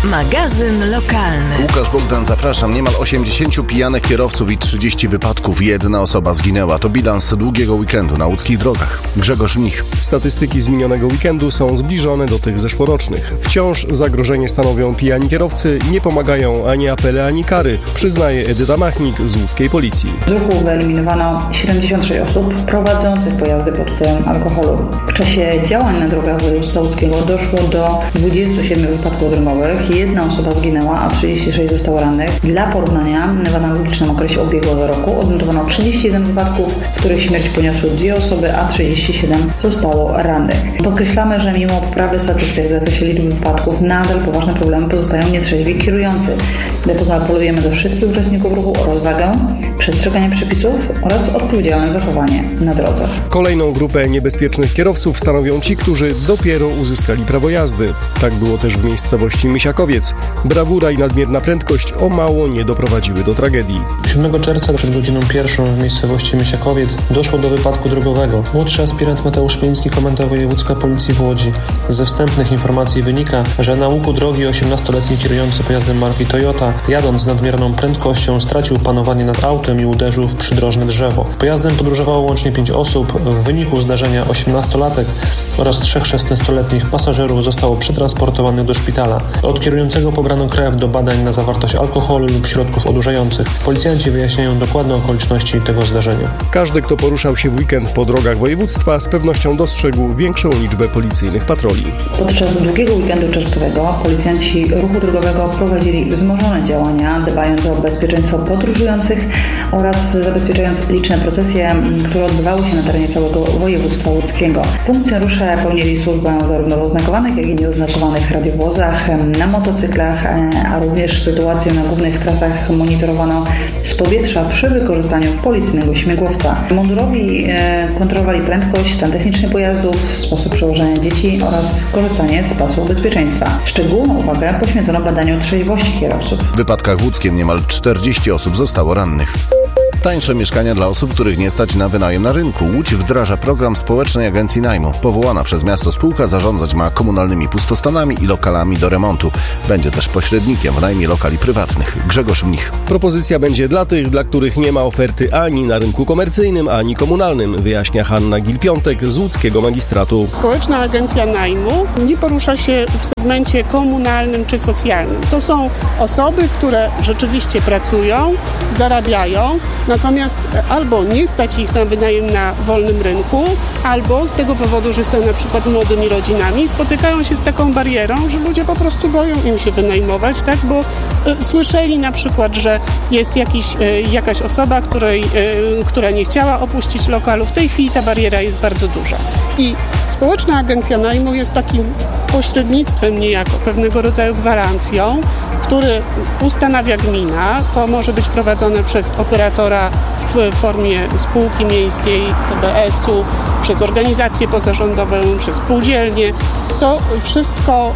Magazyn lokalny. Łukasz Bogdan, zapraszam. Niemal 80 pijanych kierowców i 30 wypadków. 1 osoba zginęła. To bilans długiego weekendu na łódzkich drogach. Grzegorz Mnich. Statystyki z minionego weekendu są zbliżone do tych zeszłorocznych. Wciąż zagrożenie stanowią pijani kierowcy. Nie pomagają ani apele, ani kary, przyznaje Edyta Machnik z łódzkiej policji. Z ruchu wyeliminowano 76 osób prowadzących pojazdy pod wpływem alkoholu. W czasie działań na drogach województwa łódzkiego doszło do 27 wypadków drogowych. 1 osoba zginęła, a 36 zostało rannych. Dla porównania w analogicznym okresie ubiegłego roku odnotowano 31 wypadków, w których śmierć poniosły 2 osoby, a 37 zostało rannych. Podkreślamy, że mimo poprawy statystyk w zakresie liczby wypadków nadal poważne problemy pozostają nietrzeźwi kierujący. Dlatego apelujemy do wszystkich uczestników ruchu o rozwagę, przestrzeganie przepisów oraz odpowiedzialne zachowanie na drodze. Kolejną grupę niebezpiecznych kierowców stanowią ci, którzy dopiero uzyskali prawo jazdy. Tak było też w miejscowości Mysiakowiec. Brawura i nadmierna prędkość o mało nie doprowadziły do tragedii. 7 czerwca przed godziną 1 w miejscowości Mysiakowiec doszło do wypadku drogowego. Młodszy aspirant Mateusz Miński, Komenda Wojewódzka Policji w Łodzi. Ze wstępnych informacji wynika, że na łuku drogi 18-letni kierujący pojazdem marki Toyota, jadąc z nadmierną prędkością, stracił panowanie nad autem i uderzył w przydrożne drzewo. Pojazdem podróżowało łącznie 5 osób. W wyniku zdarzenia 18-latek oraz 3 16-letnich pasażerów zostało przetransportowanych do szpitala. Od kierującego pobrano krew do badań na zawartość alkoholu lub środków odurzających. Policjanci wyjaśniają dokładne okoliczności tego zdarzenia. Każdy, kto poruszał się w weekend po drogach województwa, z pewnością dostrzegł większą liczbę policyjnych patroli. Podczas długiego weekendu czerwcowego policjanci ruchu drogowego prowadzili wzmożone działania, dbając o bezpieczeństwo podróżujących oraz zabezpieczając liczne procesje, które odbywały się na terenie całego województwa łódzkiego. Funkcjonariusze pełnili służbę zarówno w oznakowanych, jak i nieoznakowanych radiowozach, na motocyklach, a również sytuację na głównych trasach monitorowano z powietrza przy wykorzystaniu policyjnego śmigłowca. Mundurowi kontrolowali prędkość, stan techniczny pojazdów, sposób przewożenia dzieci oraz korzystanie z pasów bezpieczeństwa. Szczególną uwagę poświęcono badaniu trzeźwości kierowców. W wypadkach łódzkiem niemal 40 osób zostało rannych. Tańsze mieszkania dla osób, których nie stać na wynajem na rynku. Łódź wdraża program Społecznej Agencji Najmu. Powołana przez miasto spółka zarządzać ma komunalnymi pustostanami i lokalami do remontu. Będzie też pośrednikiem w najmie lokali prywatnych. Grzegorz Mnich. Propozycja będzie dla tych, dla których nie ma oferty ani na rynku komercyjnym, ani komunalnym, wyjaśnia Hanna Gil-Piątek z łódzkiego magistratu. Społeczna Agencja Najmu nie porusza się w segmencie komunalnym czy socjalnym. To są osoby, które rzeczywiście pracują, zarabiają, natomiast albo nie stać ich na wynajem na wolnym rynku, albo z tego powodu, że są na przykład młodymi rodzinami, spotykają się z taką barierą, że ludzie po prostu boją im się wynajmować, tak? Bo słyszeli na przykład, że jest jakaś osoba, która nie chciała opuścić lokalu. W tej chwili ta bariera jest bardzo duża. I Społeczna Agencja Najmu jest takim pośrednictwem niejako, pewnego rodzaju gwarancją, który ustanawia gmina. To może być prowadzone przez operatora w formie spółki miejskiej, TBS-u, przez organizację pozarządową, przez spółdzielnię. To wszystko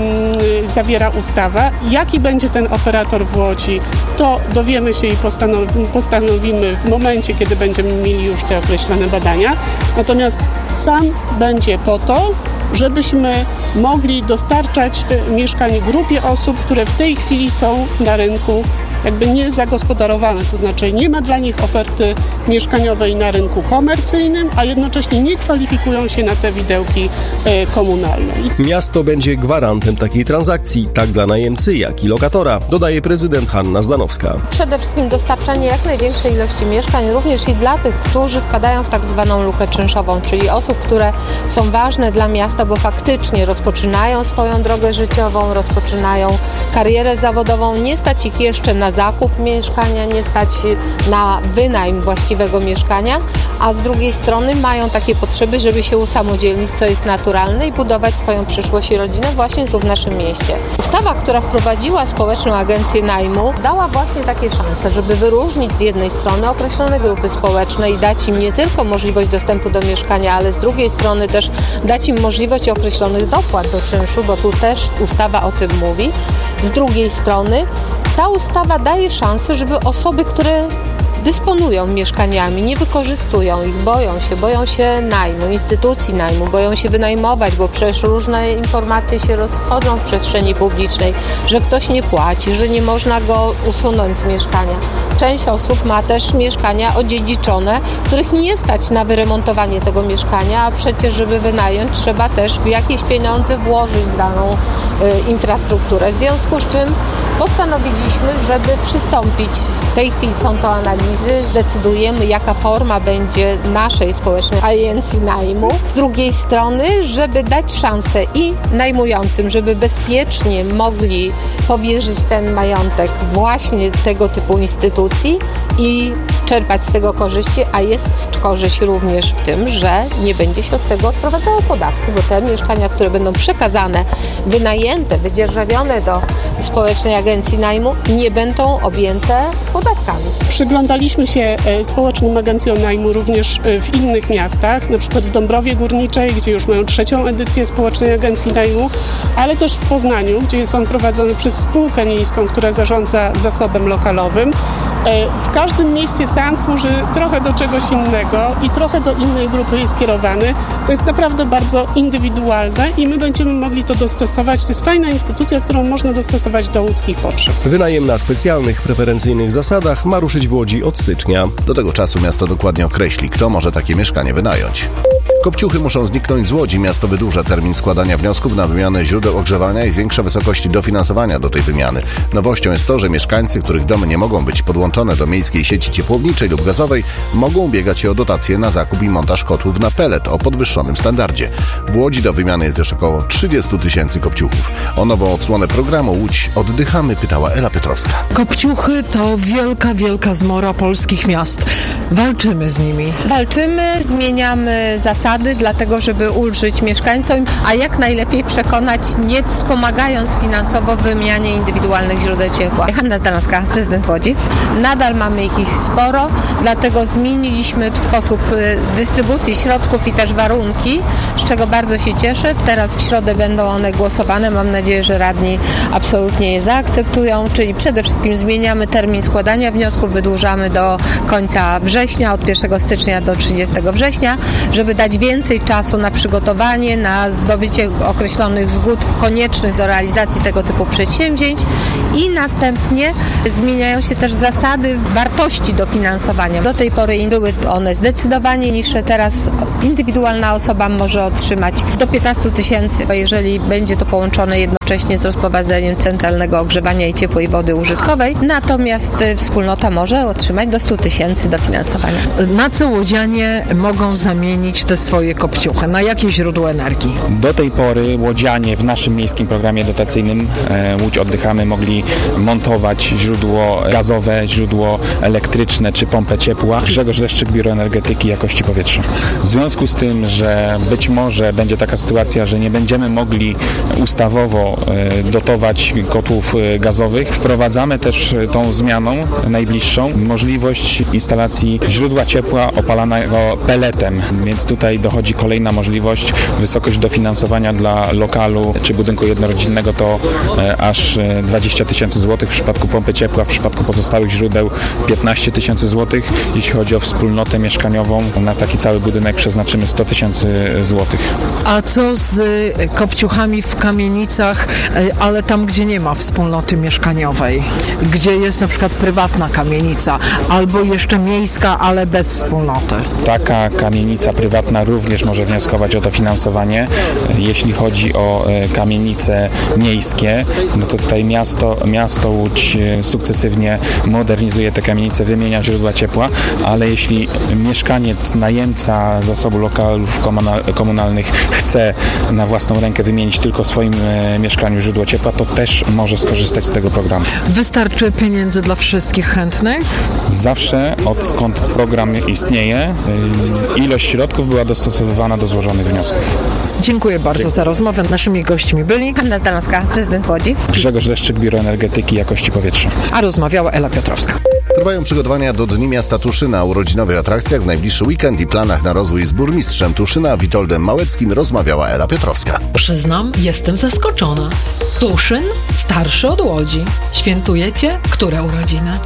zawiera ustawa. Jaki będzie ten operator w Łodzi, to dowiemy się i postanowimy w momencie, kiedy będziemy mieli już te określone badania. Natomiast sam będzie po to, żebyśmy mogli dostarczać mieszkań grupie osób, które w tej chwili są na rynku jakby nie zagospodarowane, to znaczy nie ma dla nich oferty mieszkaniowej na rynku komercyjnym, a jednocześnie nie kwalifikują się na te widełki komunalne. Miasto będzie gwarantem takiej transakcji, tak dla najemcy, jak i lokatora, dodaje prezydent Hanna Zdanowska. Przede wszystkim dostarczanie jak największej ilości mieszkań, również i dla tych, którzy wpadają w tak zwaną lukę czynszową, czyli osób, które są ważne dla miasta, bo faktycznie rozpoczynają swoją drogę życiową, rozpoczynają karierę zawodową, nie stać ich jeszcze na zakup mieszkania, nie stać na wynajem właściwego mieszkania, a z drugiej strony mają takie potrzeby, żeby się usamodzielnić, co jest naturalne i budować swoją przyszłość i rodzinę właśnie tu w naszym mieście. Ustawa, która wprowadziła Społeczną Agencję Najmu, dała właśnie takie szanse, żeby wyróżnić z jednej strony określone grupy społeczne i dać im nie tylko możliwość dostępu do mieszkania, ale z drugiej strony też dać im możliwość określonych dopłat do czynszu, bo tu też ustawa o tym mówi. Z drugiej strony ta ustawa daje szansę, żeby osoby, które dysponują mieszkaniami, nie wykorzystują ich, boją się najmu, instytucji najmu, boją się wynajmować, bo przecież różne informacje się rozchodzą w przestrzeni publicznej, że ktoś nie płaci, że nie można go usunąć z mieszkania. Część osób ma też mieszkania odziedziczone, których nie stać na wyremontowanie tego mieszkania, a przecież żeby wynająć trzeba też jakieś pieniądze włożyć w daną infrastrukturę. W związku z czym postanowiliśmy, żeby przystąpić, w tej chwili są to analizy, zdecydujemy jaka forma będzie naszej społecznej agencji najmu. Z drugiej strony, żeby dać szansę i najmującym, żeby bezpiecznie mogli powierzyć ten majątek właśnie tego typu instytucji i czerpać z tego korzyści, a jest korzyść również w tym, że nie będzie się od tego odprowadzało podatku, bo te mieszkania, które będą przekazane, wynajęte, wydzierżawione do społecznej agencji najmu, nie będą objęte podatkami. Przyglądaliśmy się społecznym agencjom najmu również w innych miastach, na przykład w Dąbrowie Górniczej, gdzie już mają 3. edycję społecznej agencji najmu, ale też w Poznaniu, gdzie jest on prowadzony przez spółkę miejską, która zarządza zasobem lokalowym. W każdym mieście SAN służy trochę do czegoś innego i trochę do innej grupy jest kierowany. To jest naprawdę bardzo indywidualne i my będziemy mogli to dostosować. To jest fajna instytucja, którą można dostosować do łódzkich potrzeb. Wynajem na specjalnych, preferencyjnych zasadach ma ruszyć w Łodzi od stycznia. Do tego czasu miasto dokładnie określi, kto może takie mieszkanie wynająć. Kopciuchy muszą zniknąć z Łodzi. Miasto wydłuża termin składania wniosków na wymianę źródeł ogrzewania i zwiększa wysokości dofinansowania do tej wymiany. Nowością jest to, że mieszkańcy, których domy nie mogą być podłączone do miejskiej sieci ciepłowniczej lub gazowej, mogą ubiegać się o dotacje na zakup i montaż kotłów na pellet o podwyższonym standardzie. W Łodzi do wymiany jest już około 30 000 kopciuchów. O nową odsłonę programu Łódź oddychamy pytała Ela Piotrowska. Kopciuchy to wielka zmora polskich miast. Walczymy z nimi. Walczymy, zmieniamy zasady, dlatego żeby ulżyć mieszkańcom, a jak najlepiej przekonać, nie wspomagając finansowo w wymianie indywidualnych źródeł ciepła. Hanna Zdanowska, prezydent Łodzi. Nadal mamy ich sporo, dlatego zmieniliśmy sposób dystrybucji środków i też warunki, z czego bardzo się cieszę. Teraz w środę będą one głosowane. Mam nadzieję, że radni absolutnie je zaakceptują, czyli przede wszystkim zmieniamy termin składania wniosków, wydłużamy do końca września, od 1 stycznia do 30 września, żeby dać więcej czasu na przygotowanie, na zdobycie określonych zgód koniecznych do realizacji tego typu przedsięwzięć i następnie zmieniają się też zasady wartości dofinansowania. Do tej pory były one zdecydowanie niższe, teraz indywidualna osoba może otrzymać do 15 000, jeżeli będzie to połączone jednocześnie z rozprowadzeniem centralnego ogrzewania i ciepłej wody użytkowej, natomiast wspólnota może otrzymać do 100 000 dofinansowania. Na co łodzianie mogą zamienić te swoje kopciuchy? Na jakie źródło energii? Do tej pory łodzianie w naszym miejskim programie dotacyjnym Łódź Oddychamy mogli montować źródło gazowe, źródło elektryczne czy pompę ciepła. Grzegorz Leszczyk, Biuro Energetyki i Jakości Powietrza. W związku z tym, że być może będzie taka sytuacja, że nie będziemy mogli ustawowo dotować kotłów gazowych, wprowadzamy też tą zmianą najbliższą możliwość instalacji źródła ciepła opalanego pelletem, więc tutaj dochodzi kolejna możliwość. Wysokość dofinansowania dla lokalu czy budynku jednorodzinnego to aż 20 000 złotych w przypadku pompy ciepła, w przypadku pozostałych źródeł 15 000 złotych. Jeśli chodzi o wspólnotę mieszkaniową, na taki cały budynek przeznaczymy 100 000 złotych. A co z kopciuchami w kamienicach, ale tam, gdzie nie ma wspólnoty mieszkaniowej? Gdzie jest na przykład prywatna kamienica albo jeszcze miejska, ale bez wspólnoty? Taka kamienica prywatna również może wnioskować o dofinansowanie. Jeśli chodzi o kamienice miejskie, no to tutaj miasto Łódź sukcesywnie modernizuje te kamienice, wymienia źródła ciepła, ale jeśli mieszkaniec, najemca zasobu lokalów komunalnych chce na własną rękę wymienić tylko w swoim mieszkaniu źródło ciepła, to też może skorzystać z tego programu. Wystarczy pieniędzy dla wszystkich chętnych? Zawsze, odkąd program istnieje, ilość środków była dostosowywana do złożonych wniosków. Dziękuję bardzo za rozmowę. Naszymi gośćmi byli Hanna Zdanowska, prezydent Łodzi. Grzegorz Leszczyk, Biuro Energetyki i Jakości Powietrza. A rozmawiała Ela Piotrowska. Trwają przygotowania do Dni Miasta Tuszyna. O urodzinowych atrakcjach w najbliższy weekend i planach na rozwój z burmistrzem Tuszyna Witoldem Małeckim rozmawiała Ela Piotrowska. Przyznam, jestem zaskoczona. Tuszyn starszy od Łodzi. Świętujecie które urodziny?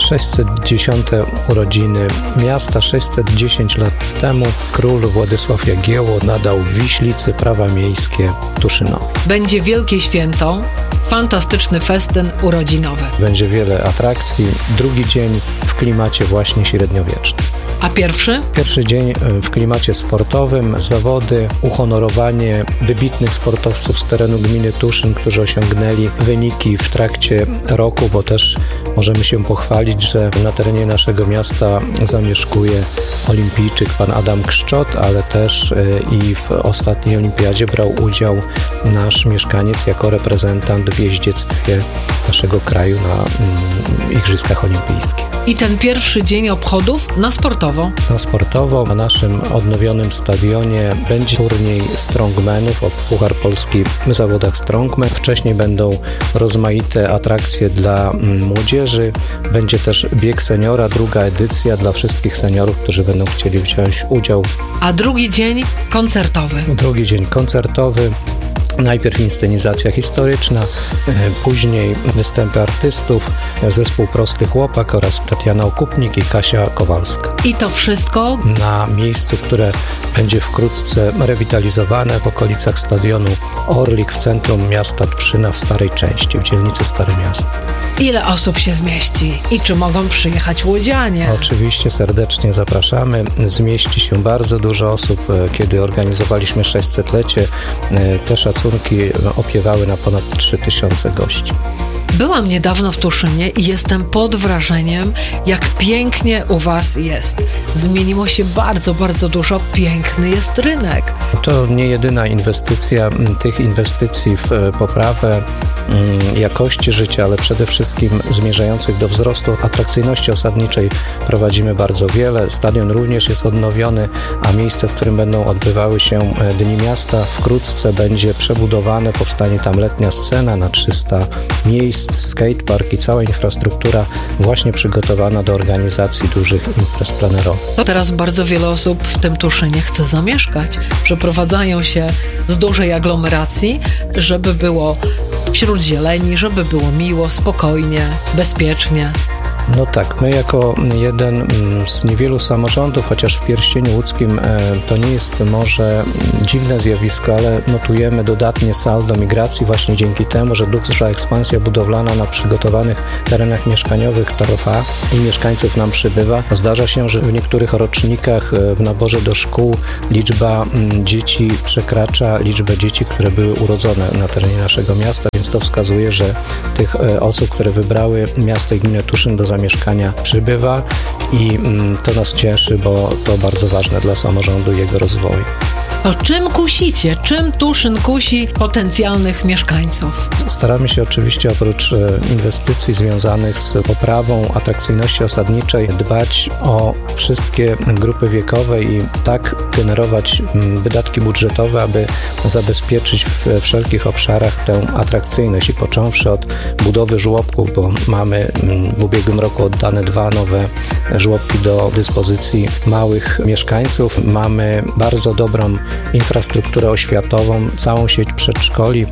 610 urodziny miasta. 610 lat temu król Władysław Jagiełło nadał Wiślicy prawa miejskie Tuszynowi. Będzie wielkie święto, fantastyczny festyn urodzinowy. Będzie wiele atrakcji. Drugi dzień w klimacie właśnie średniowiecznym. A pierwszy? Pierwszy dzień w klimacie sportowym, zawody, uhonorowanie wybitnych sportowców z terenu gminy Tuszyn, którzy osiągnęli wyniki w trakcie roku, bo też możemy się pochwalić, że na terenie naszego miasta zamieszkuje olimpijczyk pan Adam Kszczot, ale też i w ostatniej olimpiadzie brał udział nasz mieszkaniec jako reprezentant w jeździectwie naszego kraju na Igrzyskach Olimpijskich. I ten pierwszy dzień obchodów na sportowo? Na sportowo, na naszym odnowionym stadionie będzie turniej strongmanów o Puchar Polski w zawodach strongman. Wcześniej będą rozmaite atrakcje dla młodzieży. Będzie też bieg seniora, druga edycja dla wszystkich seniorów, którzy będą chcieli wziąć udział. A drugi dzień koncertowy? Drugi dzień koncertowy. Najpierw inscenizacja historyczna, później występy artystów, zespół Prosty Chłopak oraz Tatiana Okupnik i Kasia Kowalska. I to wszystko na miejscu, które będzie wkrótce rewitalizowane w okolicach stadionu Orlik w centrum miasta Tuszyna w starej części, w dzielnicy Stare Miasto. Ile osób się zmieści i czy mogą przyjechać łodzianie? Oczywiście serdecznie zapraszamy. Zmieści się bardzo dużo osób. Kiedy organizowaliśmy 600-lecie, te szacunki opiewały na ponad 3000 gości. Byłam niedawno w Tuszynie i jestem pod wrażeniem, jak pięknie u Was jest. Zmieniło się bardzo, bardzo dużo. Piękny jest rynek. To nie jedyna inwestycja. Tych inwestycji w poprawę jakości życia, ale przede wszystkim zmierzających do wzrostu atrakcyjności osadniczej prowadzimy bardzo wiele. Stadion również jest odnowiony, a miejsce, w którym będą odbywały się Dni Miasta, wkrótce będzie przebudowane, powstanie tam letnia scena na 300 miejsc, skatepark i cała infrastruktura właśnie przygotowana do organizacji dużych imprez plenerowych. To teraz bardzo wiele osób w tym Tuszynie chce zamieszkać. Przeprowadzają się z dużej aglomeracji, żeby było wśród zieleni, żeby było miło, spokojnie, bezpiecznie. No tak, my jako jeden z niewielu samorządów, chociaż w pierścieniu łódzkim to nie jest może dziwne zjawisko, ale notujemy dodatnie saldo migracji właśnie dzięki temu, że duża ekspansja budowlana na przygotowanych terenach mieszkaniowych trwa i mieszkańców nam przybywa. Zdarza się, że w niektórych rocznikach w naborze do szkół liczba dzieci przekracza liczbę dzieci, które były urodzone na terenie naszego miasta, więc to wskazuje, że tych osób, które wybrały miasto i gminę Tuszyn do zamieszkania przybywa i to nas cieszy, bo to bardzo ważne dla samorządu i jego rozwoju. To czym kusicie? Czym Tuszyn kusi potencjalnych mieszkańców? Staramy się oczywiście oprócz inwestycji związanych z poprawą atrakcyjności osadniczej dbać o wszystkie grupy wiekowe i tak generować wydatki budżetowe, aby zabezpieczyć w wszelkich obszarach tę atrakcyjność i począwszy od budowy żłobków, bo mamy w ubiegłym roku oddane 2 nowe żłobki do dyspozycji małych mieszkańców. Mamy bardzo dobrą infrastrukturę oświatową, całą sieć przedszkoli,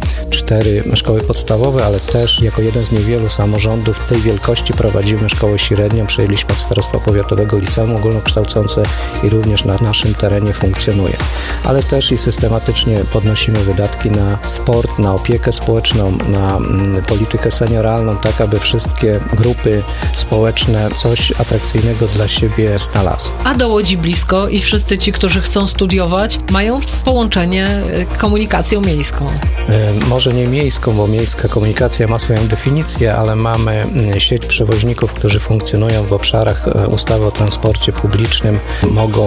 4 szkoły podstawowe, ale też jako jeden z niewielu samorządów tej wielkości prowadzimy szkołę średnią. Przejęliśmy od Starostwa Powiatowego liceum ogólnokształcące i również na naszym terenie funkcjonuje. Ale też i systematycznie podnosimy wydatki na sport, na opiekę społeczną, na politykę senioralną, tak aby wszystkie grupy społeczne coś atrakcyjnego dla siebie znalazły. A do Łodzi blisko i wszyscy ci, którzy chcą studiować, mają połączenie komunikacją miejską. Może nie miejską, bo miejska komunikacja ma swoją definicję, ale mamy sieć przewoźników, którzy funkcjonują w obszarach ustawy o transporcie publicznym, mogą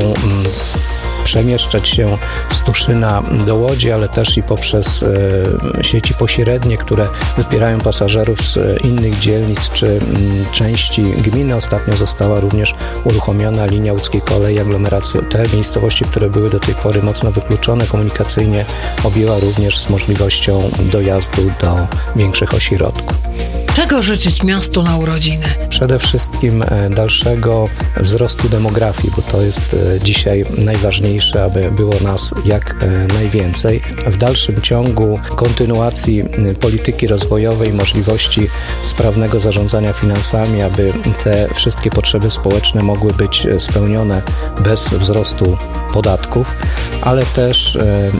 przemieszczać się z Tuszyna do Łodzi, ale też i poprzez sieci pośrednie, które zbierają pasażerów z innych dzielnic czy części gminy. Ostatnio została również uruchomiona linia łódzkiej kolei aglomeracji. Te miejscowości, które były do tej pory mocno wykluczone komunikacyjnie, objęła również z możliwością dojazdu do większych ośrodków. Czego życzyć miastu na urodziny? Przede wszystkim dalszego wzrostu demografii, bo to jest dzisiaj najważniejsze, aby było nas jak najwięcej. W dalszym ciągu kontynuacji polityki rozwojowej, możliwości sprawnego zarządzania finansami, aby te wszystkie potrzeby społeczne mogły być spełnione bez wzrostu podatków, ale też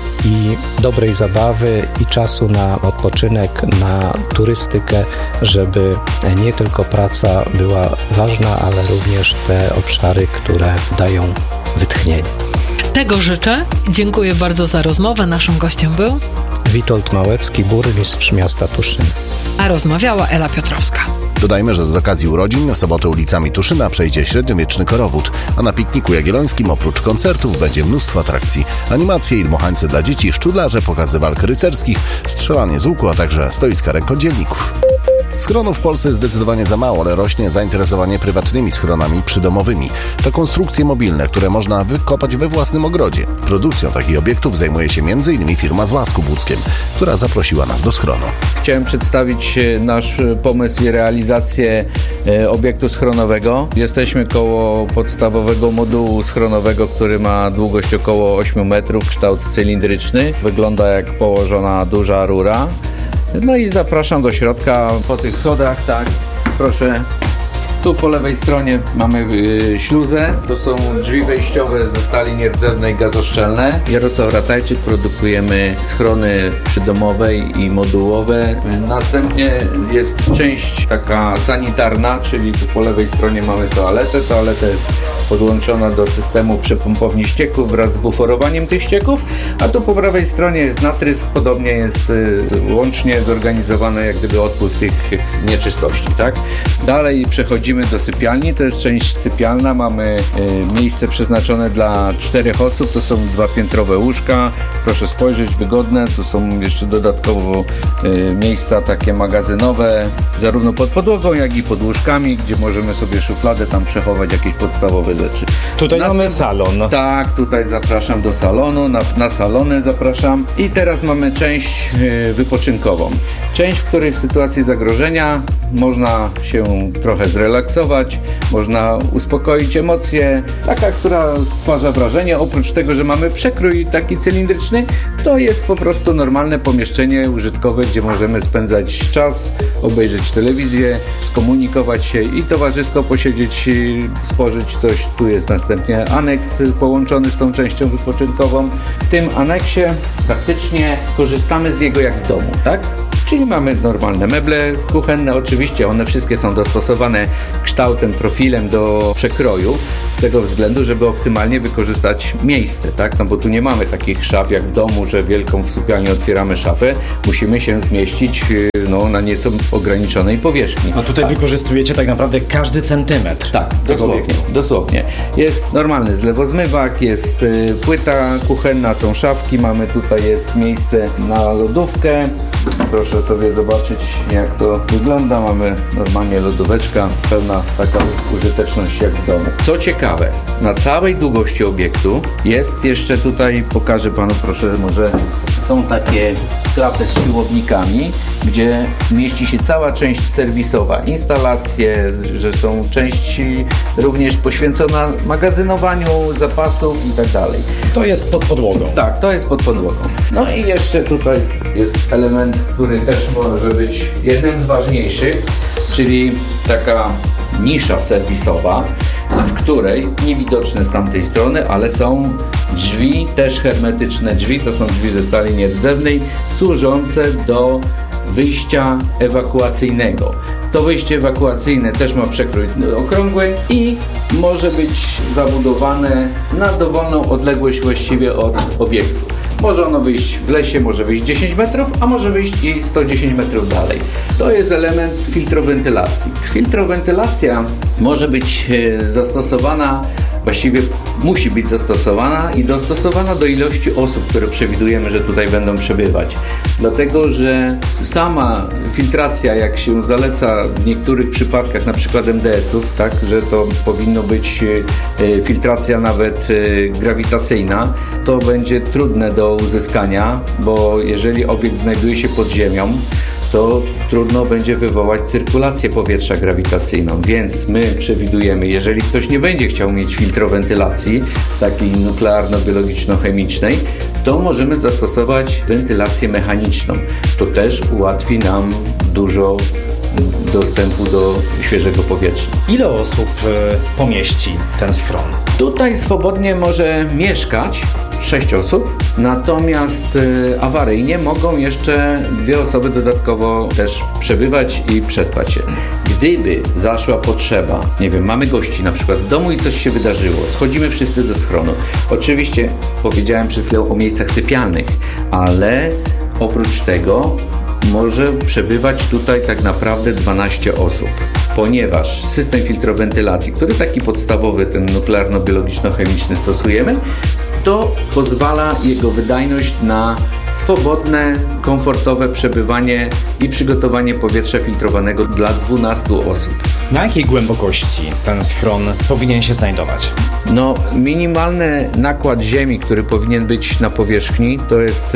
i dobrej zabawy i czasu na odpoczynek, na turystykę, żeby nie tylko praca była ważna, ale również te obszary, które dają wytchnienie. Tego życzę. Dziękuję bardzo za rozmowę. Naszym gościem był Witold Małecki, burmistrz miasta Tuszyn. A rozmawiała Ela Piotrowska. Dodajmy, że z okazji urodzin w sobotę ulicami Tuszyna przejdzie średniowieczny korowód, a na pikniku jagiellońskim oprócz koncertów będzie mnóstwo atrakcji. Animacje i dmuchańce dla dzieci, szczudlarze, pokazy walk rycerskich, strzelanie z łuku, a także stoiska rękodzielników. Schronów w Polsce jest zdecydowanie za mało, ale rośnie zainteresowanie prywatnymi schronami przydomowymi. To konstrukcje mobilne, które można wykopać we własnym ogrodzie. Produkcją takich obiektów zajmuje się m.in. firma z Łasku Budzkiem, która zaprosiła nas do schronu. Chciałem przedstawić nasz pomysł i realizację obiektu schronowego. Jesteśmy koło podstawowego modułu schronowego, który ma długość około 8 metrów, kształt cylindryczny. Wygląda jak położona duża rura. No i zapraszam do środka po tych schodach, tak, proszę. Tu po lewej stronie mamy śluzę, to są drzwi wejściowe ze stali nierdzewnej gazoszczelne. Jarosław Ratajczyk, produkujemy schrony przydomowe i modułowe. Następnie jest część taka sanitarna, czyli tu po lewej stronie mamy toaletę. Toaleta jest podłączona do systemu przepompowni ścieków wraz z buforowaniem tych ścieków, a tu po prawej stronie jest natrysk, podobnie jest łącznie zorganizowany jak gdyby odpływ tych nieczystości, tak? Dalej przechodzimy do sypialni, to jest część sypialna, mamy miejsce przeznaczone dla 4 osób, to są 2-piętrowe łóżka, proszę spojrzeć, wygodne, tu są jeszcze dodatkowo miejsca takie magazynowe, zarówno pod podłogą, jak i pod łóżkami, gdzie możemy sobie szufladę tam przechować jakieś podstawowe rzeczy. Tutaj mamy salon. Tak, tutaj zapraszam do salonu, na salony zapraszam. I teraz mamy część wypoczynkową. Część, w której w sytuacji zagrożenia można się trochę zrelaksować, można uspokoić emocje. Taka, która stwarza wrażenie, oprócz tego, że mamy przekrój taki cylindryczny, to jest po prostu normalne pomieszczenie użytkowe, gdzie możemy spędzać czas, obejrzeć telewizję, skomunikować się i towarzysko posiedzieć, spożyć coś. Tu jest następnie aneks połączony z tą częścią wypoczynkową. W tym aneksie praktycznie korzystamy z niego jak w domu, tak? Czyli mamy normalne meble kuchenne, oczywiście one wszystkie są dostosowane kształtem, profilem do przekroju, z tego względu, żeby optymalnie wykorzystać miejsce, tak? No bo tu nie mamy takich szaf jak w domu, że wielką w sypialni otwieramy szafę, musimy się zmieścić na nieco ograniczonej powierzchni. A tutaj wykorzystujecie tak naprawdę każdy centymetr. Tak, dosłownie. Jest normalny zlewozmywak, jest płyta kuchenna, są szafki, mamy tutaj jest miejsce na lodówkę. Proszę sobie zobaczyć, jak to wygląda. Mamy normalnie lodóweczka, pełna taka użyteczność jak w domu. Co ciekawe, na całej długości obiektu jest jeszcze tutaj, pokażę panu, proszę, może są takie klapy z siłownikami, gdzie mieści się cała część serwisowa, instalacje, że są części również poświęcona magazynowaniu zapasów i tak dalej. To jest pod podłogą. Tak, to jest pod podłogą. No i jeszcze tutaj jest element, który też może być jednym z ważniejszych, czyli taka nisza serwisowa, w której niewidoczne z tamtej strony, ale są drzwi, też hermetyczne drzwi, to są drzwi ze stali nierdzewnej, służące do wyjścia ewakuacyjnego. To wyjście ewakuacyjne też ma przekrój okrągły i może być zabudowane na dowolną odległość właściwie od obiektu. Może ono wyjść w lesie, może wyjść 10 metrów, a może wyjść i 110 metrów dalej. To jest element filtrowentylacji. Filtrowentylacja może być zastosowana, właściwie musi być zastosowana i dostosowana do ilości osób, które przewidujemy, że tutaj będą przebywać. Dlatego, że sama filtracja, jak się zaleca w niektórych przypadkach, na przykład MDS-ów, tak, że to powinno być filtracja nawet grawitacyjna, to będzie trudne do uzyskania, bo jeżeli obiekt znajduje się pod ziemią, to trudno będzie wywołać cyrkulację powietrza grawitacyjną, więc my przewidujemy, jeżeli ktoś nie będzie chciał mieć filtrowentylacji, takiej nuklearno-biologiczno-chemicznej, to możemy zastosować wentylację mechaniczną. To też ułatwi nam dużo dostępu do świeżego powietrza. Ile osób pomieści ten schron? Tutaj swobodnie może mieszkać 6 osób, natomiast awaryjnie mogą jeszcze 2 osoby dodatkowo też przebywać i przespać się. Gdyby zaszła potrzeba, nie wiem, mamy gości na przykład w domu i coś się wydarzyło, schodzimy wszyscy do schronu. Oczywiście powiedziałem przed chwilą o miejscach sypialnych, ale oprócz tego może przebywać tutaj tak naprawdę 12 osób, ponieważ system filtrowentylacji, który taki podstawowy, ten nuklearno-biologiczno-chemiczny stosujemy, to pozwala jego wydajność na swobodne, komfortowe przebywanie i przygotowanie powietrza filtrowanego dla 12 osób. Na jakiej głębokości ten schron powinien się znajdować? No, minimalny nakład ziemi, który powinien być na powierzchni, to jest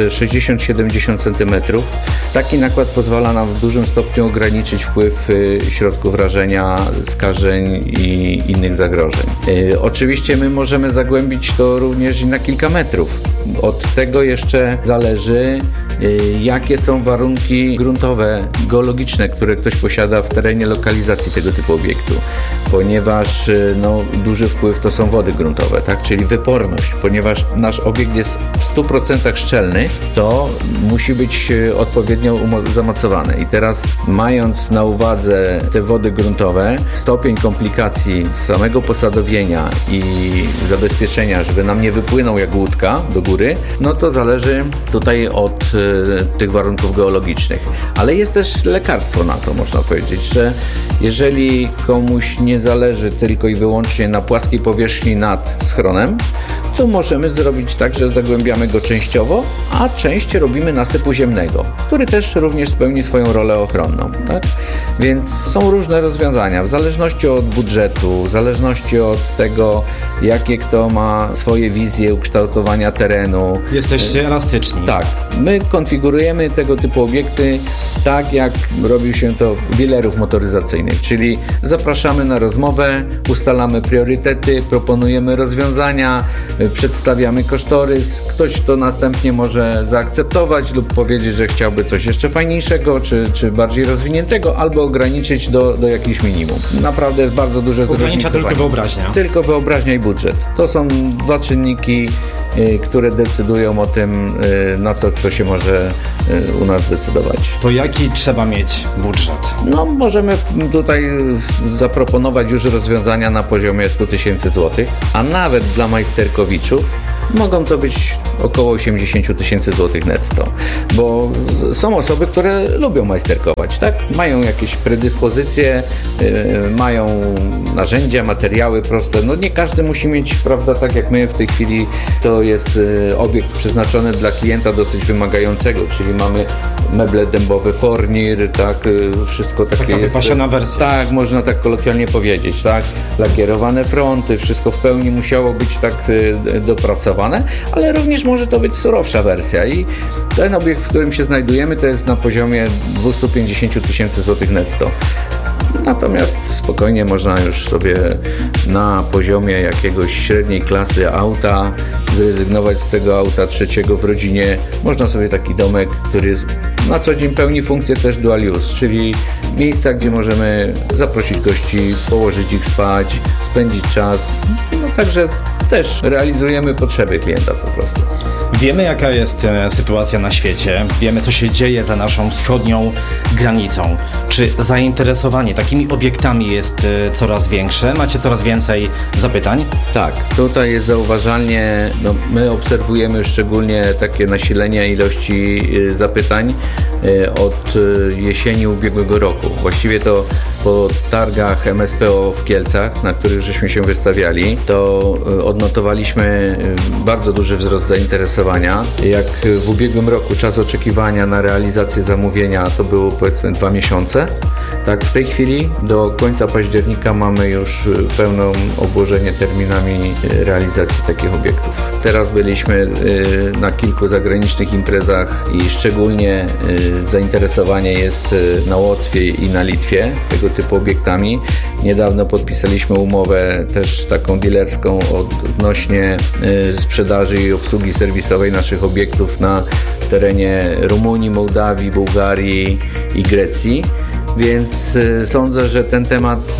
60-70 cm. Taki nakład pozwala nam w dużym stopniu ograniczyć wpływ środków rażenia, skażeń i innych zagrożeń. Oczywiście my możemy zagłębić to również i na kilka metrów. Od tego jeszcze zależy, jakie są warunki gruntowe, geologiczne, które ktoś posiada w terenie lokalizacji tego typu obiektu, ponieważ duży wpływ to są wody gruntowe, tak? Czyli wyporność, ponieważ nasz obiekt jest w 100% szczelny, to musi być odpowiednio zamocowany. I teraz, mając na uwadze te wody gruntowe, stopień komplikacji samego posadowienia i zabezpieczenia, żeby nam nie wypłynął jak łódka do góry, no to zależy tutaj od tych warunków geologicznych. Ale jest też lekarstwo na to, można powiedzieć, że jeżeli komuś nie zależy tylko i wyłącznie na płaskiej powierzchni nad schronem, to możemy zrobić tak, że zagłębiamy go częściowo, a część robimy nasypu ziemnego, który też również spełni swoją rolę ochronną. Tak? Więc są różne rozwiązania, w zależności od budżetu, w zależności od tego, jakie kto ma swoje wizje ukształtowania terenu. Jesteście elastyczni. Tak. My konfigurujemy tego typu obiekty tak, jak robi się to w dealerów motoryzacyjnych, czyli zapraszamy na rozmowę, ustalamy priorytety, proponujemy rozwiązania, przedstawiamy kosztorys. Ktoś to następnie może zaakceptować lub powiedzieć, że chciałby coś jeszcze fajniejszego, czy bardziej rozwiniętego, albo ograniczyć do jakichś minimum. Naprawdę jest bardzo duże zróżnicowanie. Ogranicza tylko wyobraźnia. Tylko wyobraźnia i budżet. To są 2 czynniki, które decydują o tym, na co kto się może u nas decydować. To jaki trzeba mieć budżet? No, możemy tutaj zaproponować już rozwiązania na poziomie 100 000 złotych, a nawet dla majsterkowiczów mogą to być około 80 000 złotych netto, bo są osoby, które lubią majsterkować, tak? Mają jakieś predyspozycje, mają narzędzia, materiały proste. No nie każdy musi mieć, prawda, tak jak my w tej chwili, to jest obiekt przeznaczony dla klienta dosyć wymagającego, czyli mamy meble dębowe, fornir, tak, wszystko takie taka jest. wypasiona wersja. Tak, można tak kolokwialnie powiedzieć, tak, lakierowane fronty, wszystko w pełni musiało być tak dopracowane, ale również może to być surowsza wersja i ten obiekt, w którym się znajdujemy, to jest na poziomie 250 000 złotych netto. Natomiast spokojnie można już sobie na poziomie jakiegoś średniej klasy auta zrezygnować z tego auta 3 w rodzinie. Można sobie taki domek, który na co dzień pełni funkcję też dual use, czyli miejsca, gdzie możemy zaprosić gości, położyć ich spać, spędzić czas. No także też realizujemy potrzeby klienta po prostu. Wiemy, jaka jest sytuacja na świecie, wiemy, co się dzieje za naszą wschodnią granicą. Czy zainteresowanie takimi obiektami jest coraz większe? Macie coraz więcej zapytań? Tak, tutaj jest zauważalnie, my obserwujemy szczególnie takie nasilenie ilości zapytań od jesieni ubiegłego roku. Właściwie to po targach MSPO w Kielcach, na których żeśmy się wystawiali, to odnotowaliśmy bardzo duży wzrost zainteresowania. Jak w ubiegłym roku czas oczekiwania na realizację zamówienia to było powiedzmy 2 miesiące, Tak, w tej chwili do końca października mamy już pełne obłożenie terminami realizacji takich obiektów. Teraz byliśmy na kilku zagranicznych imprezach i szczególnie zainteresowanie jest na Łotwie i na Litwie tego typu obiektami. Niedawno podpisaliśmy umowę też taką dealerską odnośnie sprzedaży i obsługi serwisowej naszych obiektów na terenie Rumunii, Mołdawii, Bułgarii i Grecji. Więc sądzę, że ten temat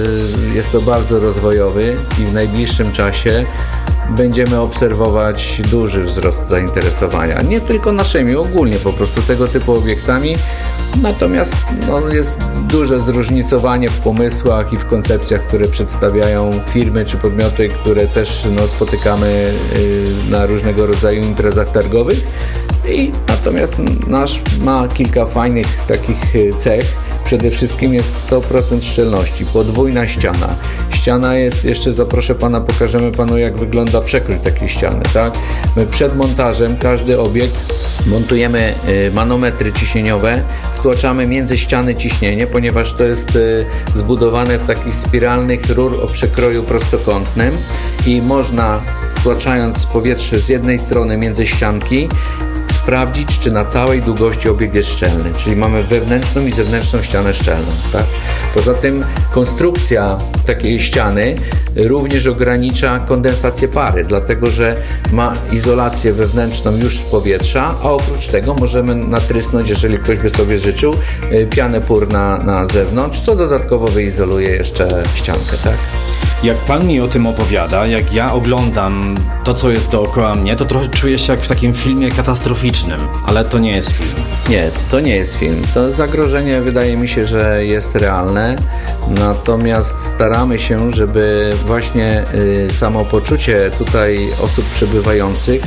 jest to bardzo rozwojowy i w najbliższym czasie będziemy obserwować duży wzrost zainteresowania. Nie tylko naszymi, ogólnie po prostu tego typu obiektami. Natomiast jest duże zróżnicowanie w pomysłach i w koncepcjach, które przedstawiają firmy czy podmioty, które też spotykamy na różnego rodzaju imprezach targowych. Natomiast nasz ma kilka fajnych takich cech. Przede wszystkim jest 100% szczelności, podwójna ściana. Ściana jest, jeszcze zaproszę Pana, pokażemy Panu, jak wygląda przekrój takiej ściany. Tak? My przed montażem każdy obiekt montujemy manometry ciśnieniowe, wtłaczamy między ściany ciśnienie, ponieważ to jest zbudowane w takich spiralnych rur o przekroju prostokątnym i można, wtłaczając powietrze z jednej strony między ścianki, sprawdzić, czy na całej długości obiekt jest szczelny, czyli mamy wewnętrzną i zewnętrzną ścianę szczelną. Tak? Poza tym konstrukcja takiej ściany również ogranicza kondensację pary, dlatego że ma izolację wewnętrzną już z powietrza, a oprócz tego możemy natrysnąć, jeżeli ktoś by sobie życzył, pianę pór na zewnątrz, co dodatkowo wyizoluje jeszcze ściankę. Tak? Jak Pan mi o tym opowiada, jak ja oglądam to, co jest dookoła mnie, to trochę czuję się jak w takim filmie katastroficznym, ale to nie jest film. Nie, to nie jest film. To zagrożenie wydaje mi się, że jest realne, natomiast staramy się, żeby właśnie samopoczucie tutaj osób przebywających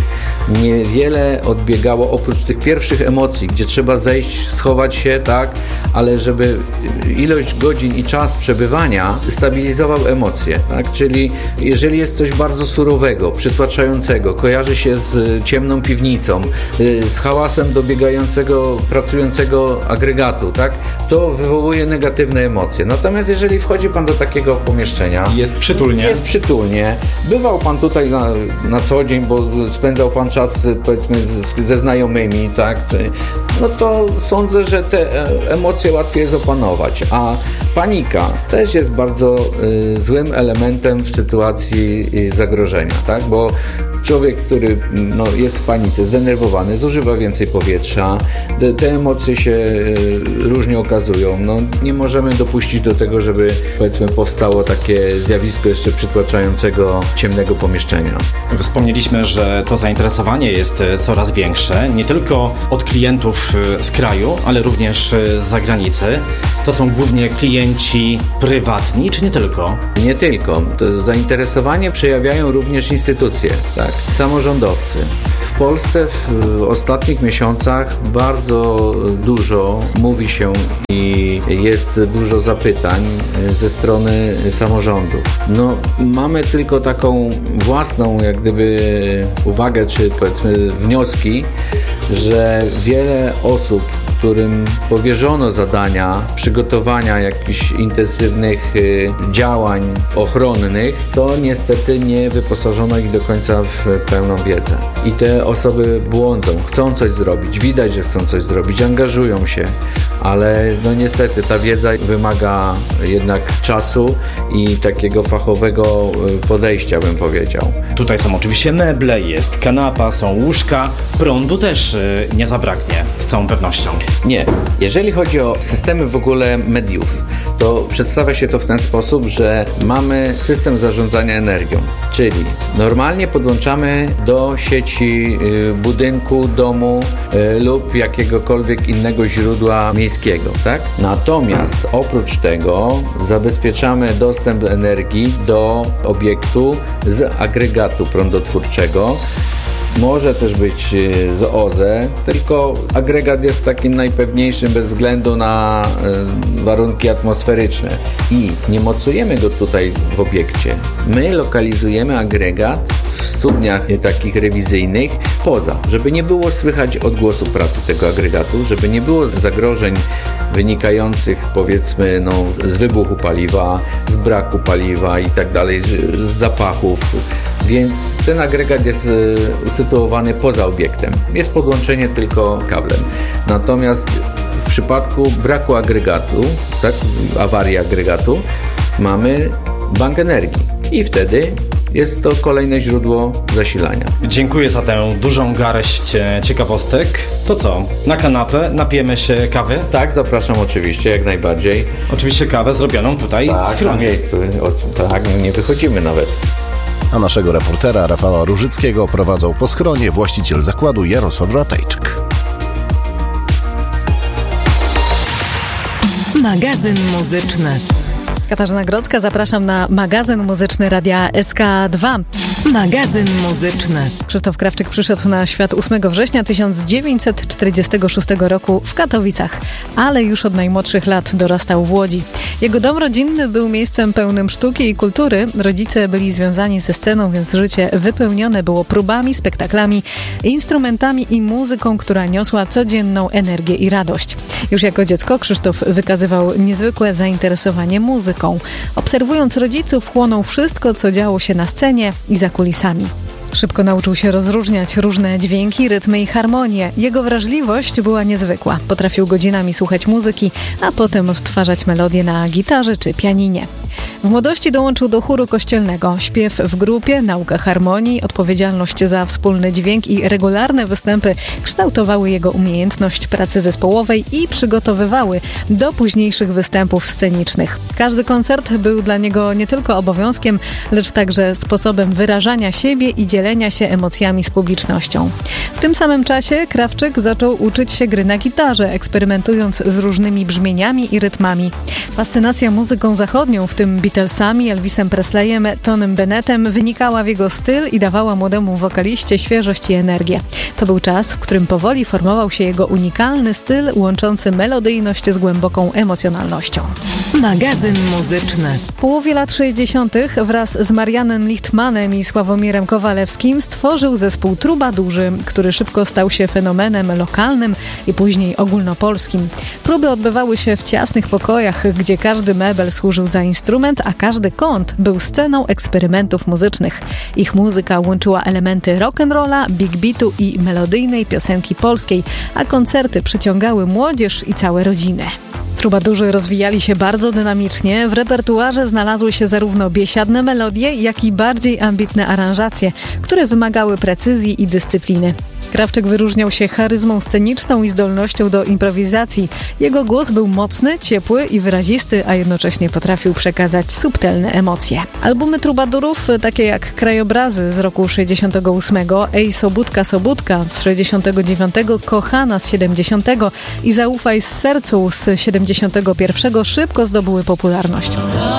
niewiele odbiegało oprócz tych pierwszych emocji, gdzie trzeba zejść, schować się, tak, ale żeby ilość godzin i czas przebywania stabilizował emocje, tak, czyli jeżeli jest coś bardzo surowego, przytłaczającego, kojarzy się z ciemną piwnicą, z hałasem dobiegającego, pracującego agregatu, tak, to wywołuje negatywne emocje. Natomiast jeżeli wchodzi Pan do takiego pomieszczenia, jest przytulnie. Bywał Pan tutaj na co dzień, bo spędzał Pan czas, powiedzmy, ze znajomymi, tak, no to sądzę, że te emocje łatwiej jest opanować, a panika też jest bardzo złym elementem w sytuacji zagrożenia, tak, bo człowiek, który jest w panice, zdenerwowany, zużywa więcej powietrza, te emocje się różnie okazują. Nie możemy dopuścić do tego, żeby, powiedzmy, powstało takie zjawisko jeszcze przytłaczającego ciemnego pomieszczenia. Wspomnieliśmy, że to zainteresowanie jest coraz większe, nie tylko od klientów z kraju, ale również z zagranicy. To są głównie klienci prywatni, czy nie tylko? Nie tylko. To zainteresowanie przejawiają również instytucje, tak? Samorządowcy. W Polsce w ostatnich miesiącach bardzo dużo mówi się i jest dużo zapytań ze strony samorządów. Mamy tylko taką własną, jak gdyby, uwagę, czy powiedzmy wnioski, że wiele osób, którym powierzono zadania przygotowania jakichś intensywnych działań ochronnych, to niestety nie wyposażono ich do końca w pełną wiedzę. I te osoby błądzą, chcą coś zrobić, widać, że chcą coś zrobić, angażują się, ale niestety ta wiedza wymaga jednak czasu i takiego fachowego podejścia, bym powiedział. Tutaj są oczywiście meble, jest kanapa, są łóżka, prądu też nie zabraknie z całą pewnością. Nie. Jeżeli chodzi o systemy w ogóle mediów, to przedstawia się to w ten sposób, że mamy system zarządzania energią, czyli normalnie podłączamy do sieci budynku, domu lub jakiegokolwiek innego źródła miejskiego, tak? Natomiast oprócz tego zabezpieczamy dostęp energii do obiektu z agregatu prądotwórczego. Może też być z OZE, tylko agregat jest takim najpewniejszym bez względu na warunki atmosferyczne i nie mocujemy go tutaj w obiekcie. My lokalizujemy agregat w studniach takich rewizyjnych poza, żeby nie było słychać odgłosu pracy tego agregatu, żeby nie było zagrożeń wynikających powiedzmy z wybuchu paliwa, z braku paliwa i tak dalej, z zapachów, więc ten agregat jest usytuowany poza obiektem. Jest podłączenie tylko kablem. Natomiast w przypadku braku agregatu, awarii agregatu, mamy bank energii i wtedy jest to kolejne źródło zasilania. Dziękuję za tę dużą garść ciekawostek. To co? Na kanapę napijemy się kawy? Tak, zapraszam oczywiście, jak najbardziej. Oczywiście kawę zrobioną tutaj w schronie. Na miejscu. Tak, nie wychodzimy nawet. A naszego reportera Rafała Różyckiego prowadzą po schronie właściciel zakładu Jarosław Ratajczyk. Magazyn muzyczny. Katarzyna Grodzka, zapraszam na magazyn muzyczny Radia SK2. Magazyn muzyczny. Krzysztof Krawczyk przyszedł na świat 8 września 1946 roku w Katowicach, ale już od najmłodszych lat dorastał w Łodzi. Jego dom rodzinny był miejscem pełnym sztuki i kultury. Rodzice byli związani ze sceną, więc życie wypełnione było próbami, spektaklami, instrumentami i muzyką, która niosła codzienną energię i radość. Już jako dziecko Krzysztof wykazywał niezwykłe zainteresowanie muzyką. Obserwując rodziców, chłonął wszystko, co działo się na scenie i za kulisami. Szybko nauczył się rozróżniać różne dźwięki, rytmy i harmonie. Jego wrażliwość była niezwykła. Potrafił godzinami słuchać muzyki, a potem odtwarzać melodie na gitarze czy pianinie. W młodości dołączył do chóru kościelnego. Śpiew w grupie, nauka harmonii, odpowiedzialność za wspólny dźwięk i regularne występy kształtowały jego umiejętność pracy zespołowej i przygotowywały do późniejszych występów scenicznych. Każdy koncert był dla niego nie tylko obowiązkiem, lecz także sposobem wyrażania siebie i dzielenia się emocjami z publicznością. W tym samym czasie Krawczyk zaczął uczyć się gry na gitarze, eksperymentując z różnymi brzmieniami i rytmami. Fascynacja muzyką zachodnią, w tym Beatlesami, Elvisem Presleyem, Tonym Bennettem, wynikała w jego styl i dawała młodemu wokaliście świeżość i energię. To był czas, w którym powoli formował się jego unikalny styl, łączący melodyjność z głęboką emocjonalnością. Magazyn muzyczny. W połowie lat 60. wraz z Marianem Lichtmanem i Sławomirem Kowalewskim stworzył zespół Trubadurzy, który szybko stał się fenomenem lokalnym i później ogólnopolskim. Próby odbywały się w ciasnych pokojach, gdzie każdy mebel służył za instrument, a każdy kąt był sceną eksperymentów muzycznych. Ich muzyka łączyła elementy rock'n'rolla, big beatu i melodyjnej piosenki polskiej, a koncerty przyciągały młodzież i całe rodziny. Trubadurzy rozwijali się bardzo dynamicznie. W repertuarze znalazły się zarówno biesiadne melodie, jak i bardziej ambitne aranżacje, które wymagały precyzji i dyscypliny. Krawczyk wyróżniał się charyzmą sceniczną i zdolnością do improwizacji. Jego głos był mocny, ciepły i wyrazisty, a jednocześnie potrafił przekazać subtelne emocje. Albumy Trubadurów, takie jak Krajobrazy z roku 68, Ej Sobótka Sobótka z 69, Kochana z 70 i Zaufaj z sercu z 71 szybko zdobyły popularność.